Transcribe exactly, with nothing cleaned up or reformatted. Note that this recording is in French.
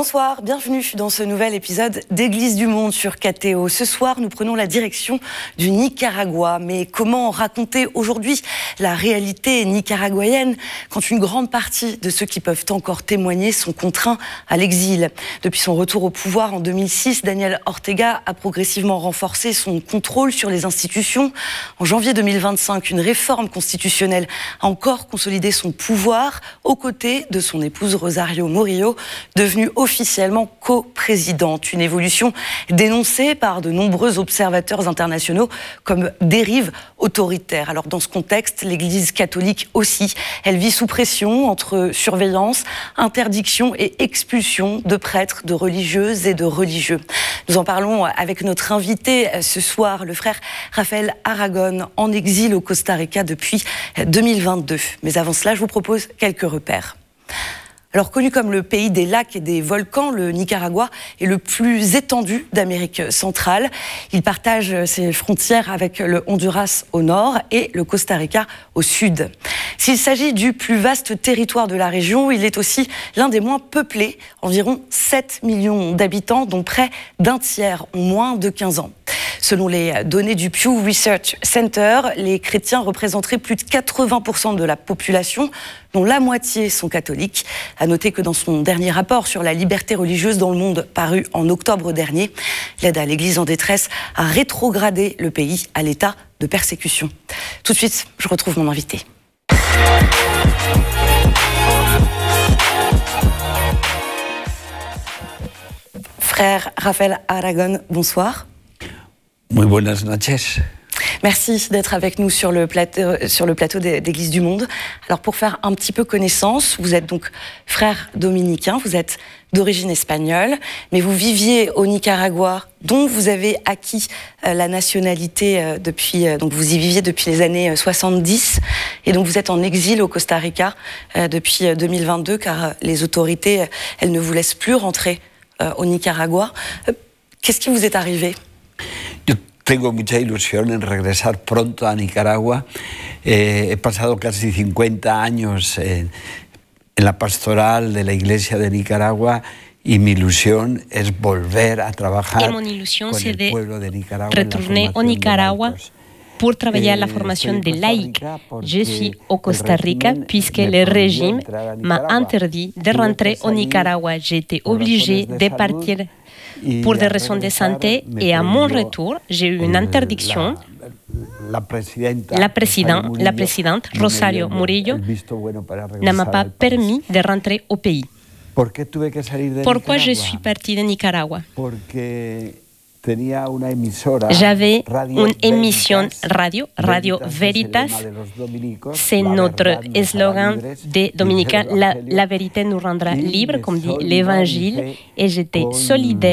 Bonsoir, bienvenue dans ce nouvel épisode d'Église du Monde sur K T O. Ce soir, nous prenons la direction du Nicaragua. Mais comment raconter aujourd'hui la réalité nicaraguayenne quand une grande partie de ceux qui peuvent encore témoigner sont contraints à l'exil? Depuis son retour au pouvoir en deux mille six, Daniel Ortega a progressivement renforcé son contrôle sur les institutions. En janvier deux mille vingt-cinq, une réforme constitutionnelle a encore consolidé son pouvoir aux côtés de son épouse Rosario Murillo, devenue officiellement coprésidente. Une évolution dénoncée par de nombreux observateurs internationaux comme dérive autoritaire. Alors dans ce contexte, l'Église catholique aussi, elle vit sous pression entre surveillance, interdiction et expulsion de prêtres, de religieuses et de religieux. Nous en parlons avec notre invité ce soir, le frère Rafael Aragon, en exil au Costa Rica depuis deux mille vingt-deux. Mais avant cela, je vous propose quelques repères. Alors connu comme le pays des lacs et des volcans, le Nicaragua est le plus étendu d'Amérique centrale. Il partage ses frontières avec le Honduras au nord et le Costa Rica au sud. S'il s'agit du plus vaste territoire de la région, il est aussi l'un des moins peuplés, environ sept millions d'habitants, dont près d'un tiers ont moins de quinze ans. Selon les données du Pew Research Center, les chrétiens représenteraient plus de quatre-vingts pour cent de la population, dont la moitié sont catholiques. À noter que dans son dernier rapport sur la liberté religieuse dans le monde, paru en octobre dernier, l'aide à l'Église en détresse a rétrogradé le pays à l'état de persécution. Tout de suite, je retrouve mon invité. Frère Rafael Aragon, bonsoir. Muy buenas noches. Merci d'être avec nous sur le plateau, sur le plateau d'Église du Monde. Alors pour faire un petit peu connaissance, vous êtes donc frère dominicain, vous êtes d'origine espagnole, mais vous viviez au Nicaragua, dont vous avez acquis la nationalité depuis, donc vous y viviez depuis les années soixante-dix, et donc vous êtes en exil au Costa Rica depuis deux mille vingt-deux, car les autorités, elles ne vous laissent plus rentrer au Nicaragua. Qu'est-ce qui vous est arrivé ? Yo tengo mucha ilusión en regresar pronto a Nicaragua. Eh, he pasado casi cincuenta años en, en la pastoral de la Iglesia de Nicaragua y mi ilusión es volver a trabajar con el pueblo de Nicaragua. Retourner au Nicaragua pour travailler à la formation des laïcs. Je suis au Costa Rica puisque le régime m'a interdit de rentrer au Nicaragua. J'ai été obligée de partir pour des raisons de santé, et à mon retour, j'ai eu une interdiction. La présidente, la présidente Rosario Murillo ne m'a pas permis de rentrer au pays. Pourquoi je suis partie de Nicaragua? J'avais une émission radio, Radio Veritas. C'est notre slogan des Dominicains. La, la vérité nous rendra libres, comme dit l'Évangile. Et j'étais solidaire